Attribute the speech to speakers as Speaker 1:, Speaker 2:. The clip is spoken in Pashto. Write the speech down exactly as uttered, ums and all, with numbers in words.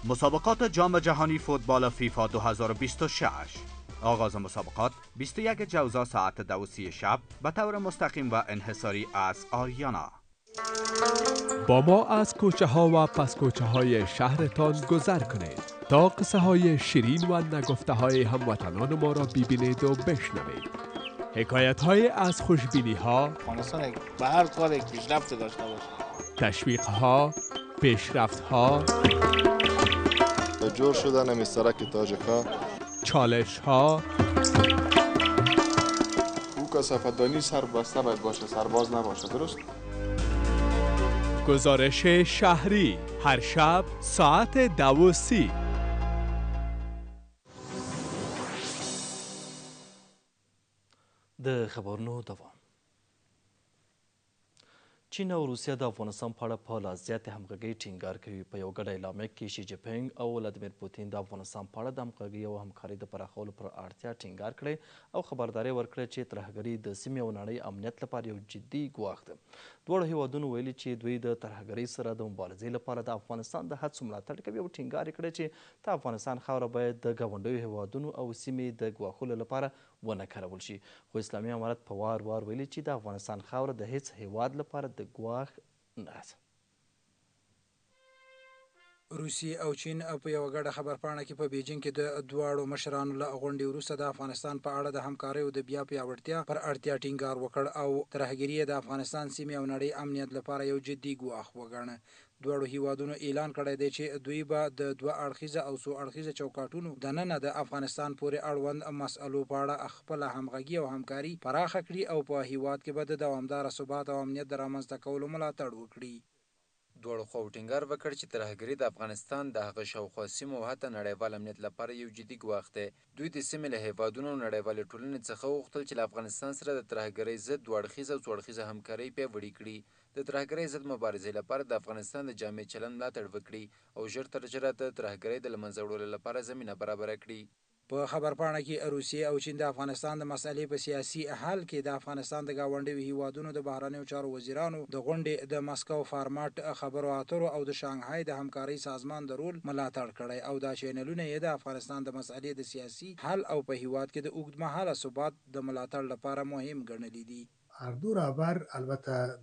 Speaker 1: مسابقات جام جهانی فوتبال فیفا دو هزار و بیست و شش. آغاز مسابقات بیست و یک جوزا ساعت دو و سی شب به طور مستقیم و انحصاری از آریانا.
Speaker 2: با ما از کوچه ها و پس کوچه های شهرتان گذر کنید تا قصه های شیرین و نگفته های هموطنان ما را ببینید و بشنوید. حکایت های از خوشبینی ها،
Speaker 3: افغانستان به هر کار یک پیشرفت داشته باشه،
Speaker 2: تشویق ها، پیشرفت ها،
Speaker 4: جور شدن مسترک تاجکا،
Speaker 2: چالش ها،
Speaker 4: او کثافت‌دانی سربسته باید باشه، سرباز نباشه. درست؟
Speaker 2: گزارش شهری هر شب ساعت دو و سی.
Speaker 5: د خبرونو دوام. چین او روسیه د افغانستان په اړه په لا زیاتې همغږۍ ټینګار کوي. په یو ګډ اعلامیه کې شي جین پینګ او ولادیمیر پوتین د افغانستان په اړه د همغږۍ او همکارۍ د پراخولو پر اړتیا ټینګار کړی او خبرداری ورکړې چې ترهګري د سیمې او نړۍ امنیت لپاره یو جدي ګواښ ده. دواړو هیوادونو ویلي چې دوی د ترهګرۍ سره د مبارزې لپاره د افغانستان د هڅو ملاتړ کوي او ټینګار یې کړی چې د افغانستان خاوره باید د ګاونډیو هیوادونو او سیمې د ګواښلو لپاره ونه کارول شي. خو اسلامي امارت په وار وار ویلي چې د افغانستان خاوره د هیڅ هیواد لپاره د ګواښ نه ده.
Speaker 6: روسیې او چین په یوه ګډه خبرپاڼه کې په بیجینګ کې د دواړو مشرانو له غونډې وروسته د افغانستان په اړه د همکارۍ او د بیا پیاوړتیا پر اړتیا ټینګار وکړ او ترهګري د افغانستان سیمې او نړۍ امنیت لپاره یو جدي ګواښ وګڼه. دواړو هیوادونو اعلان کړی دی چې دوی به د دوه اړخیزه او څو اړخیزه چوکاټونو دننه د افغانستان پورې اړوند مسألو په اړه خپله همغږي او همکاري پراخه کړي او په هیواد کې به د دوامداره ثبات او امنیت د رامنځته کولو ملاتړ وکړي.
Speaker 7: دواړو خواو ټینګار وکړ چې ترهګري د افغانستان د هغه شاوخوا سیمو او حتی نړیوال امنیت لپاره یو جدي ګواښ دی. دوی د سیمې له هیوادونو او نړیوالې ټولنې څخه وغوښتل چې له افغانستان سره د ترهګرۍ ضد دوه اړخیزه او څو اړخیزه همکارۍ پیاوړې کړي، د ترهګرۍ ضد مبارزې لپاره د افغانستان د جامع چلند ملاتړ وکړي او ژر تر ژره د ترهګرۍ د له منځه وړلو لپاره زمینه برابره کړي.
Speaker 6: په خبرپاڼه کې روسیې او چین د افغانستان د مسألې په سیاسي حل کې د افغانستان د ګاونډیو هیوادونو د بهرنیو چارو وزیرانو د غونډې د مسکو فارماټ خبرو اترو او د شانګهای د همکارۍ سازمان د رول ملاتړ کړی او دا چینلونه یې د افغانستان د مسألې د سیاسي حل او په هیواد کې د اوږدمهاله ثبات د ملاتړ لپاره مهم ګڼلي دي.
Speaker 8: هر دو رهبر البته